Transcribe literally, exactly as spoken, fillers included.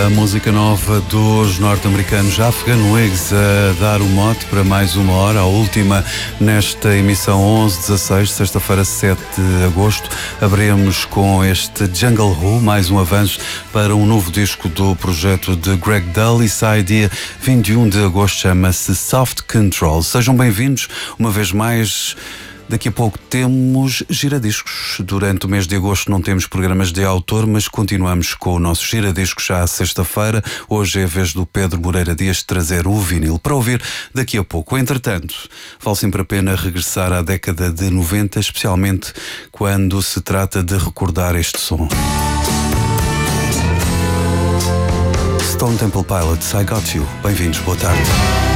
A música nova dos norte-americanos Afghan Wigs a dar o mote para mais uma hora, a última nesta emissão onze dezasseis, sexta-feira sete de agosto. Abrimos com este Jungle Who, mais um avanço para um novo disco do projeto de Greg Dulli. Sai dia vinte e um de agosto, chama-se Soft Control. Sejam bem-vindos uma vez mais. Daqui a pouco temos giradiscos. Durante o mês de agosto não temos programas de autor, mas continuamos com o nosso giradiscos já à sexta-feira. Hoje é a vez do Pedro Moreira Dias de trazer o vinil para ouvir daqui a pouco. Entretanto, vale sempre a pena regressar à década de noventa, especialmente quando se trata de recordar este som. Stone Temple Pilots, I Got You. Bem-vindos, boa tarde.